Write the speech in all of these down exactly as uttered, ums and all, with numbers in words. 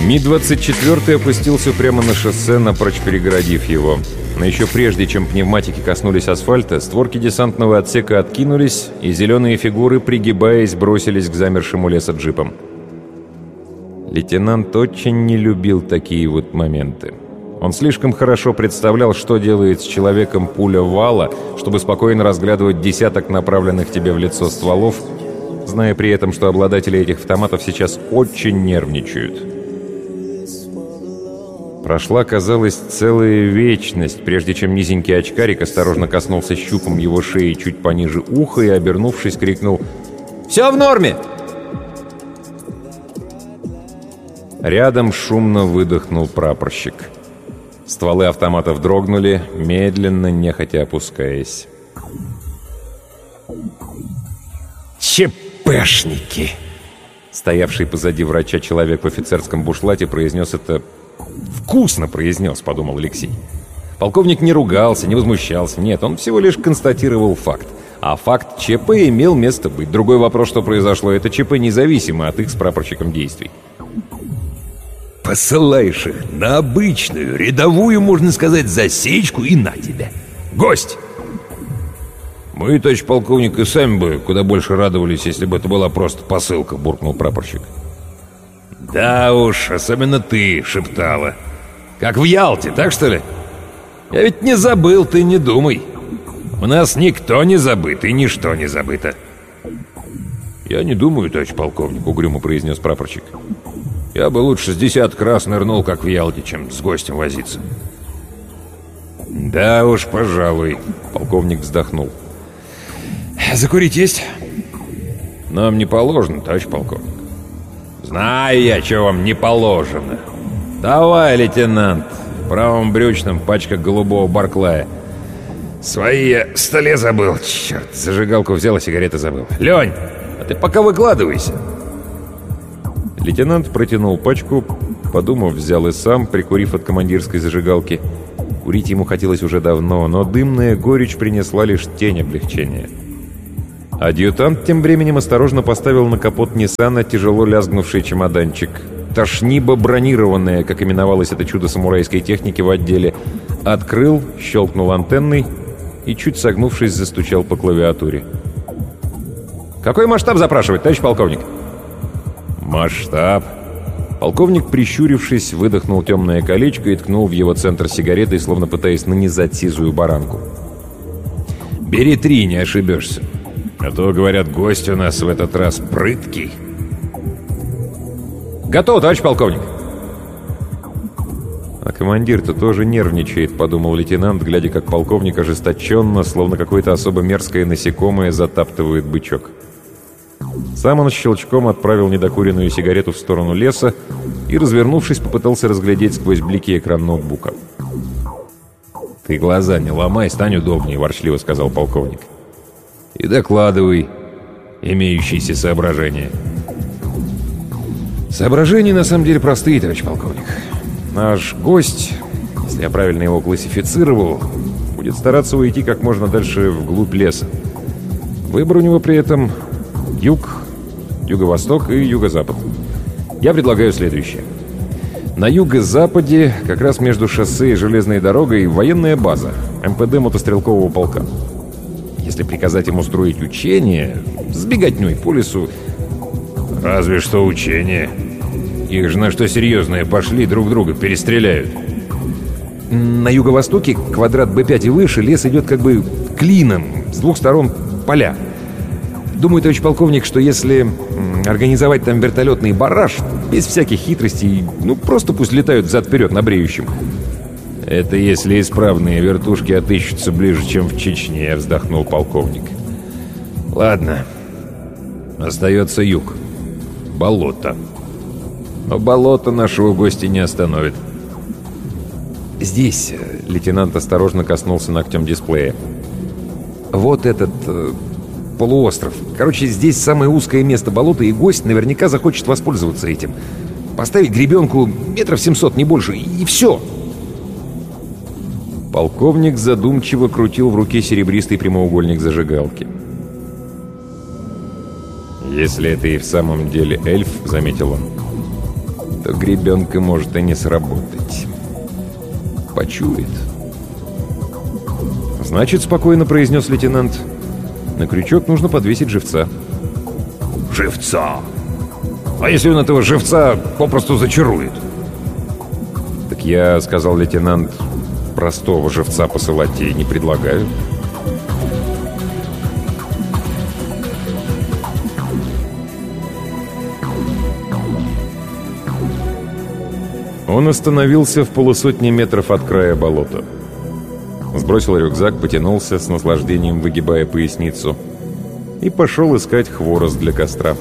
Ми двадцать четыре опустился прямо на шоссе, напрочь перегородив его. Но еще прежде, чем пневматики коснулись асфальта, створки десантного отсека откинулись, и зеленые фигуры, пригибаясь, бросились к замершему леса джипам. Лейтенант очень не любил такие вот моменты. Он слишком хорошо представлял, что делает с человеком пуля вала, чтобы спокойно разглядывать десяток направленных тебе в лицо стволов, зная при этом, что обладатели этих автоматов сейчас очень нервничают. Прошла, казалось, целая вечность, прежде чем низенький очкарик осторожно коснулся щупом его шеи чуть пониже уха и, обернувшись, крикнул: «Все в норме!» Рядом шумно выдохнул прапорщик. Стволы автоматов дрогнули, медленно, нехотя опускаясь. «ЧПшники!» Стоявший позади врача человек в офицерском бушлате произнес это... «Вкусно произнес», — подумал Алексей. Полковник не ругался, не возмущался. Нет, он всего лишь констатировал факт. А факт ЧП имел место быть. Другой вопрос, что произошло, это ЧП независимо от их с прапорщиком действий. «Посылаешь их на обычную, рядовую, можно сказать, засечку, и на тебя. Гость!» «Мы, товарищ полковник, и сами бы куда больше радовались, если бы это была просто посылка», — буркнул прапорщик. «Да уж, особенно ты, шептала. Как в Ялте, так что ли? Я ведь не забыл, ты не думай. У нас никто не забыт и ничто не забыто». «Я не думаю, товарищ полковник», — угрюмо произнес прапорщик. «Я бы лучше с десяток раз нырнул, как в Ялте, чем с гостем возиться». «Да уж, пожалуй», — полковник вздохнул. «Закурить есть?» «Нам не положено, товарищ полковник». «Знаю я, что вам не положено». «Давай, лейтенант, в правом брючном пачка голубого Барклая». «Свои я в столе забыл, черт, зажигалку взял, а сигареты забыл. Лень, а ты пока выкладывайся». Лейтенант протянул пачку, подумав, взял и сам, прикурив от командирской зажигалки. Курить ему хотелось уже давно, но дымная горечь принесла лишь тень облегчения. Адъютант тем временем осторожно поставил на капот Ниссана тяжело лязгнувший чемоданчик. Тошниба бронированная, как именовалось это чудо самурайской техники в отделе, открыл, щелкнул антенной и, чуть согнувшись, застучал по клавиатуре. «Какой масштаб запрашивать, товарищ полковник?» «Масштаб?» Полковник, прищурившись, выдохнул темное колечко и ткнул в его центр сигаретой, словно пытаясь нанизать сизую баранку. «Бери три, не ошибешься. А то, говорят, гость у нас в этот раз прыткий». «Готово, товарищ полковник!» «А командир-то тоже нервничает», — подумал лейтенант, глядя, как полковник ожесточенно, словно какое-то особо мерзкое насекомое, затаптывает бычок. Сам он щелчком отправил недокуренную сигарету в сторону леса и, развернувшись, попытался разглядеть сквозь блики экран ноутбука. «Ты глаза не ломай, стань удобнее», — ворчливо сказал полковник. «И докладывай имеющиеся соображения». Соображения на самом деле простые, товарищ полковник. Наш гость, если я правильно его классифицировал, будет стараться уйти как можно дальше вглубь леса. Выбор у него при этом юг, юго-восток и юго-запад. Я предлагаю следующее. На юго-западе, как раз между шоссе и железной дорогой, военная база, эм пэ дэ мотострелкового полка. Если приказать им устроить учение, с беготней по лесу... «Разве что учение. Их же на что серьезное пошли, друг друга перестреляют». На юго-востоке, квадрат бэ пять и выше, лес идет как бы клином, с двух сторон поля. Думаю, товарищ полковник, что если организовать там вертолетный барраж, без всяких хитростей, ну просто пусть летают взад-вперед на бреющем. «Это если исправные вертушки отыщутся ближе, чем в Чечне», — вздохнул полковник. «Ладно, остается юг. Болото. Но болото нашего гостя не остановит». «Здесь», — лейтенант осторожно коснулся ногтем дисплея. «Вот этот э, полуостров. Короче, здесь самое узкое место болота, и гость наверняка захочет воспользоваться этим. Поставить гребенку метров семьсот, не больше, и все». Полковник задумчиво крутил в руке серебристый прямоугольник зажигалки. «Если это и в самом деле эльф», — заметил он, то гребенка может и не сработать. Почует. «Значит, — спокойно произнес лейтенант, — на крючок нужно подвесить живца». «Живца? А если он этого живца попросту зачарует?» «Так я, — сказал лейтенант, — простого живца посылать и не предлагаю». Он остановился в полусотни метров от края болота. Сбросил рюкзак, потянулся, с наслаждением выгибая поясницу, и пошел искать хворост для костра.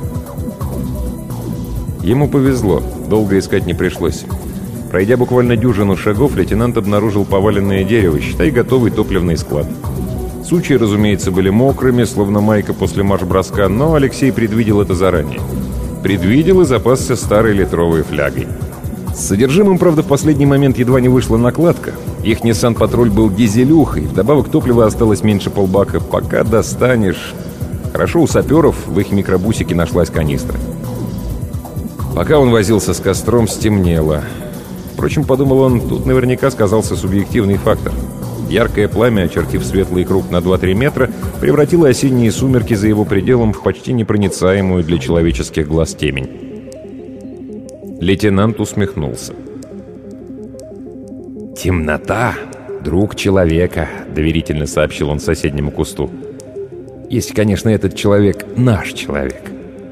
Ему повезло, долго искать не пришлось. Пройдя буквально дюжину шагов, лейтенант обнаружил поваленное дерево, считай, готовый топливный склад. Сучья, разумеется, были мокрыми, словно майка после марш-броска, но Алексей предвидел это заранее. Предвидел и запасся старой литровой флягой. С содержимым, правда, в последний момент едва не вышла накладка. Их Nissan-патруль был дизелюхой, вдобавок топлива осталось меньше полбака. Пока достанешь... Хорошо, у саперов в их микробусике нашлась канистра. Пока он возился с костром, стемнело. Впрочем, подумал он, тут наверняка сказался субъективный фактор. Яркое пламя, очертив светлый круг на два-три метра, превратило осенние сумерки за его пределом в почти непроницаемую для человеческих глаз темень. Лейтенант усмехнулся. «Темнота — друг человека», — доверительно сообщил он соседнему кусту. «Если, конечно, этот человек наш человек».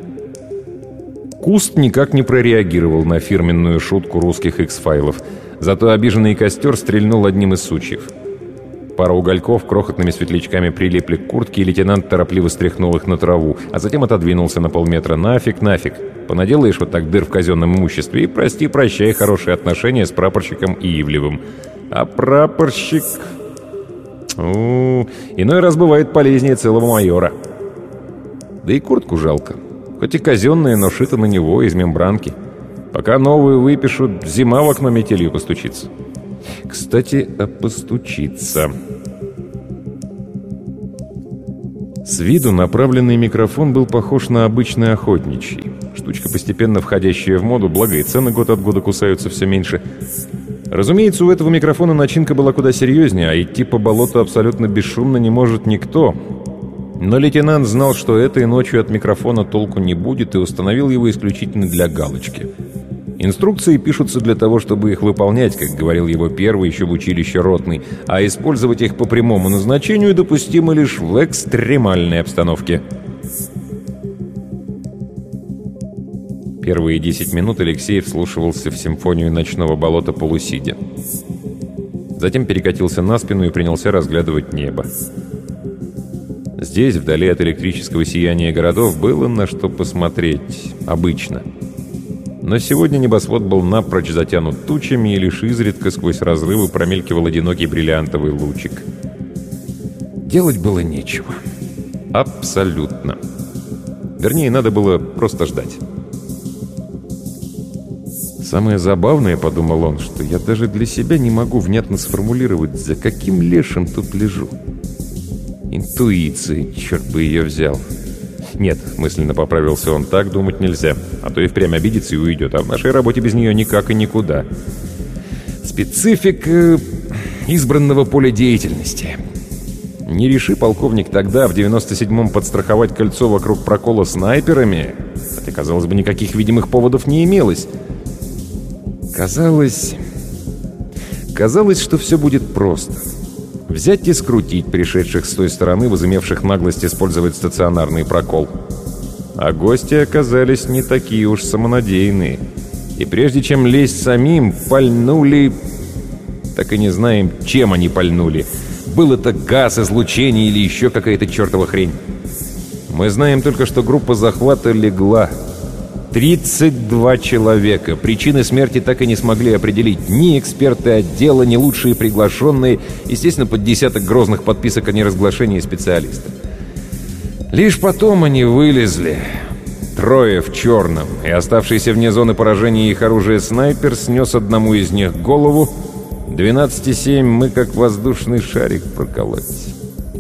Куст никак не прореагировал на фирменную шутку русских X-файлов, зато обиженный костер стрельнул одним из сучьев. Пара угольков крохотными светлячками прилипли к куртке, и лейтенант торопливо стряхнул их на траву, а затем отодвинулся на полметра. «Нафиг, нафиг! Понаделаешь вот так дыр в казенном имуществе и прости-прощай хорошие отношения с прапорщиком Ивлевым. А прапорщик... У-у-у, иной раз бывает полезнее целого майора. Да и куртку жалко. Хоть и казенная, но шита на него из мембранки. Пока новую выпишут, зима в окно метелью постучится». Кстати, а постучиться. С виду направленный микрофон был похож на обычный охотничий. Штучка, постепенно входящая в моду, благо и цены год от года кусаются все меньше. Разумеется, у этого микрофона начинка была куда серьезнее, а идти по болоту абсолютно бесшумно не может никто. Но лейтенант знал, что этой ночью от микрофона толку не будет, и установил его исключительно для галочки. Инструкции пишутся для того, чтобы их выполнять, как говорил его первый еще в училище ротный, а использовать их по прямому назначению допустимо лишь в экстремальной обстановке. Первые десять минут Алексей вслушивался в симфонию ночного болота полусидя. Затем перекатился на спину и принялся разглядывать небо. Здесь, вдали от электрического сияния городов, было на что посмотреть обычно. Но сегодня небосвод был напрочь затянут тучами, и лишь изредка сквозь разрывы промелькивал одинокий бриллиантовый лучик. Делать было нечего. Абсолютно. Вернее, надо было просто ждать. Самое забавное, — подумал он, — что я даже для себя не могу внятно сформулировать, за каким лешим тут лежу. Интуиция, черт бы ее взял. Нет, мысленно поправился он, так думать нельзя, а то и впрямь обидится и уйдет, а в нашей работе без нее никак и никуда. Специфика избранного поля деятельности. Не реши, полковник, тогда, в девяносто седьмом, подстраховать кольцо вокруг прокола снайперами, хотя, казалось бы, никаких видимых поводов не имелось. Казалось... Казалось, что все будет просто. Взять и скрутить пришедших с той стороны, возымевших наглость использовать стационарный прокол. А гости оказались не такие уж самонадеянные. И прежде чем лезть самим, пальнули... Так и не знаем, чем они пальнули. Был это газ, излучение или еще какая-то чертова хрень. Мы знаем только, что группа захвата легла. тридцать два человека. Причины смерти так и не смогли определить ни эксперты отдела, ни лучшие приглашенные, естественно, под десяток грозных подписок о неразглашении специалистов. Лишь потом они вылезли. Трое в черном, и оставшийся вне зоны поражения их оружия снайпер снес одному из них голову. двенадцать семь мы как воздушный шарик проколоть.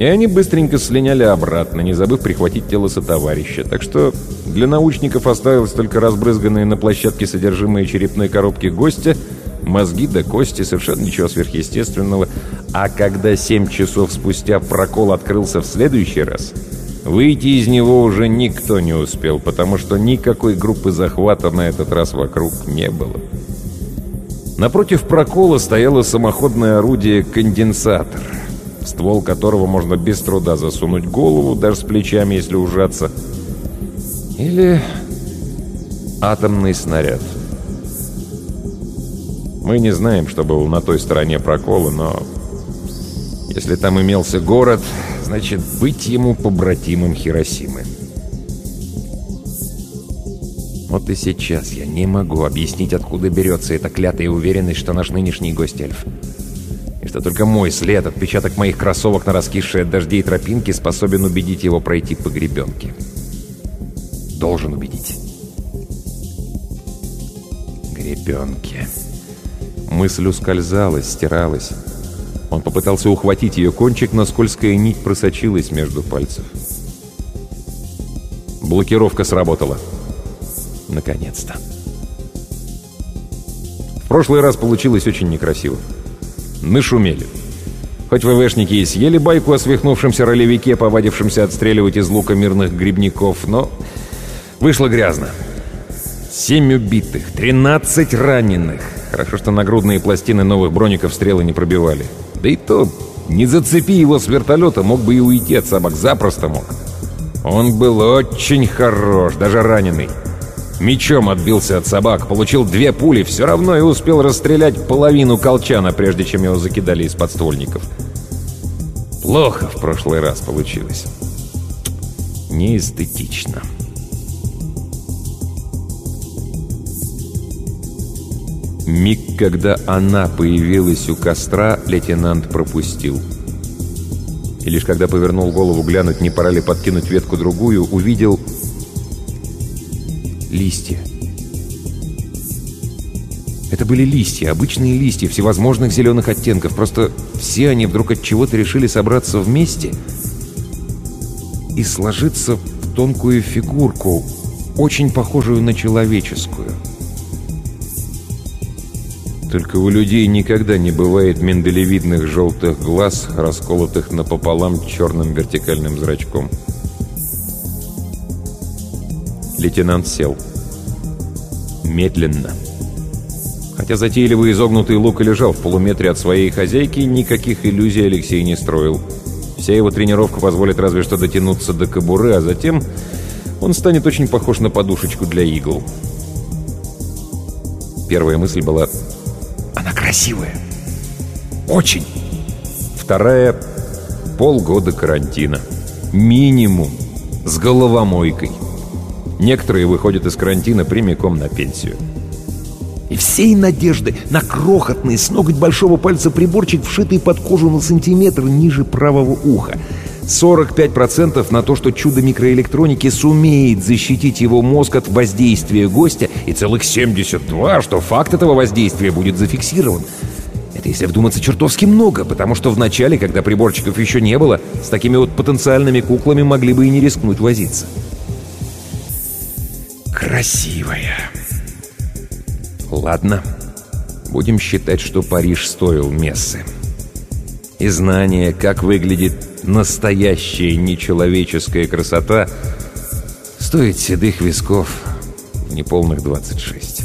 И они быстренько слиняли обратно, не забыв прихватить тело сотоварища. Так что для научников осталось только разбрызганные на площадке содержимое черепной коробки гостя, мозги да кости, совершенно ничего сверхъестественного. А когда семь часов спустя прокол открылся в следующий раз, выйти из него уже никто не успел, потому что никакой группы захвата на этот раз вокруг не было. Напротив прокола стояло самоходное орудие «Конденсатор», в ствол которого можно без труда засунуть голову, даже с плечами, если ужаться. Или атомный снаряд. Мы не знаем, что было на той стороне прокола, но если там имелся город, значит, быть ему побратимом Хиросимы. Вот и сейчас я не могу объяснить, откуда берется эта клятая уверенность, что наш нынешний гость эльф. И что только мой след, отпечаток моих кроссовок на раскисшей от дождей тропинке, способен убедить его пройти по гребенке. Должен убедить. Гребенки. Мысль ускользалась, стиралась. Он попытался ухватить ее кончик, но скользкая нить просочилась между пальцев. Блокировка сработала. Наконец-то. В прошлый раз получилось очень некрасиво. Нашумели. Хоть ВВшники и съели байку о свихнувшемся ролевике, повадившемся отстреливать из лука мирных грибников, но вышло грязно. Семь убитых, тринадцать раненых. Хорошо, что нагрудные пластины новых броников стрелы не пробивали. Да и то, не зацепи его с вертолета, мог бы и уйти от собак. Запросто мог. Он был очень хорош, даже раненый. Мечом отбился от собак, получил две пули, все равно и успел расстрелять половину колчана, прежде чем его закидали из подствольников. Плохо в прошлый раз получилось. Неэстетично. Миг, когда она появилась у костра, лейтенант пропустил. И лишь когда повернул голову глянуть, не пора ли подкинуть ветку другую, увидел листья. Это были листья, обычные листья, всевозможных зеленых оттенков. Просто все они вдруг от чего-то решили собраться вместе и сложиться в тонкую фигурку, очень похожую на человеческую. Только у людей никогда не бывает миндалевидных желтых глаз, расколотых напополам черным вертикальным зрачком. Лейтенант сел. Медленно. Хотя затейливый изогнутый лук и лежал в полуметре от своей хозяйки, никаких иллюзий Алексей не строил. Вся его тренировка позволит разве что дотянуться до кобуры, а затем он станет очень похож на подушечку для игл. Первая мысль была: она красивая. Очень. Вторая — полгода карантина. Минимум. С головомойкой. Некоторые выходят из карантина прямиком на пенсию. И всей надежды на крохотный с ноготь большого пальца приборчик, вшитый под кожу на сантиметр ниже правого уха. сорок пять процентов на то, что чудо микроэлектроники сумеет защитить его мозг от воздействия гостя, и целых семьдесят два, что факт этого воздействия будет зафиксирован. Это, если вдуматься, чертовски много, потому что в начале, когда приборчиков еще не было, с такими вот потенциальными куклами могли бы и не рискнуть возиться. Красивая. Ладно, будем считать, что Париж стоил мессы. И знание, как выглядит настоящая нечеловеческая красота, стоит седых висков в неполных двадцать шесть.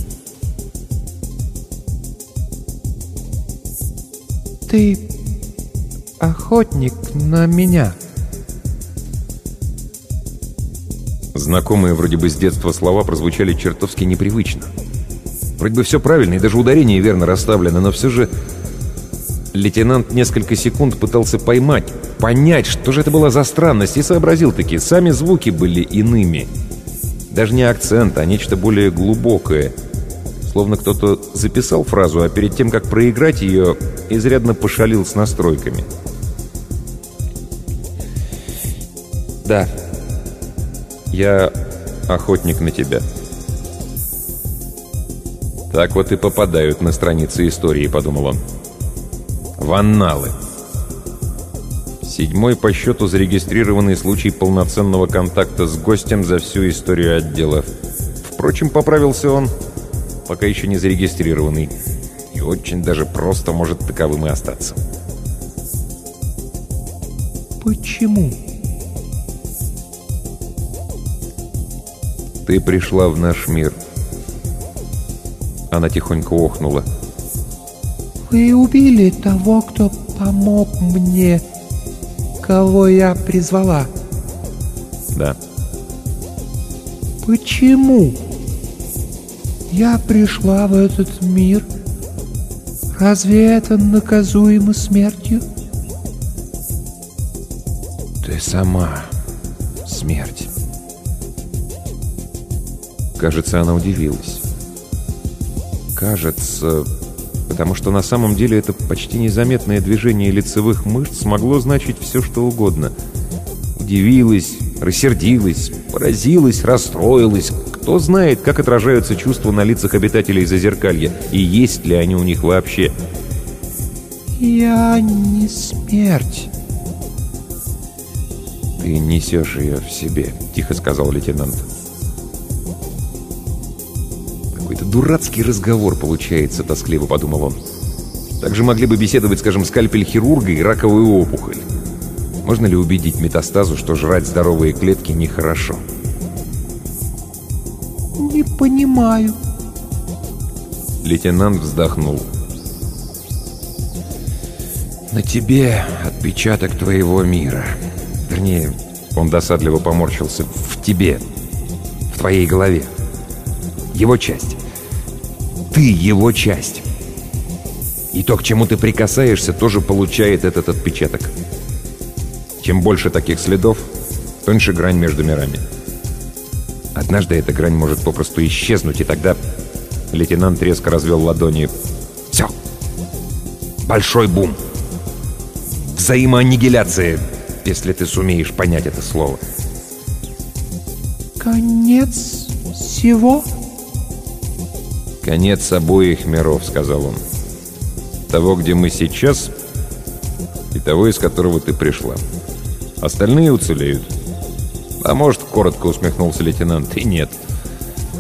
Ты охотник на меня. Знакомые вроде бы с детства слова прозвучали чертовски непривычно. Вроде бы все правильно, и даже ударение верно расставлено, но все же лейтенант несколько секунд пытался поймать, понять, что же это была за странность, и сообразил-таки, сами звуки были иными. Даже не акцент, а нечто более глубокое. Словно кто-то записал фразу, а перед тем, как проиграть ее, изрядно пошалил с настройками. «Да, я охотник на тебя». Так вот и попадают на страницы истории, подумал он. В анналы. Седьмой по счету зарегистрированный случай полноценного контакта с гостем за всю историю отдела. Впрочем, поправился он, пока еще не зарегистрированный, и очень даже просто может таковым и остаться. Почему? Ты пришла в наш мир. Она тихонько охнула. Вы убили того, кто помог мне, кого я призвала. Да. Почему? Я пришла в этот мир. Разве это наказуемо смертью? Ты сама смерть. Кажется, она удивилась. Кажется, потому что на самом деле это почти незаметное движение лицевых мышц могло значить все, что угодно. Удивилась, рассердилась, поразилась, расстроилась. Кто знает, как отражаются чувства на лицах обитателей Зазеркалья, и есть ли они у них вообще. Я не смерть. Ты несешь ее в себе, тихо сказал лейтенант. Какой-то дурацкий разговор получается, тоскливо подумал он. Также могли бы беседовать, скажем, скальпель хирурга и раковую опухоль. Можно ли убедить метастазу, что жрать здоровые клетки нехорошо? Не понимаю. Лейтенант вздохнул. На тебе отпечаток твоего мира. Вернее, он досадливо поморщился. В тебе. В твоей голове. Его часть. Ты его часть. И то, к чему ты прикасаешься, тоже получает этот отпечаток. Чем больше таких следов, тоньше грань между мирами. Однажды эта грань может попросту исчезнуть, и тогда... Лейтенант резко развел ладони. Все. Большой бум. Взаимоаннигиляция, если ты сумеешь понять это слово. Конец всего? Конец обоих миров, сказал он. Того, где мы сейчас, и того, из которого ты пришла. Остальные уцелеют. А может, коротко усмехнулся лейтенант, и нет.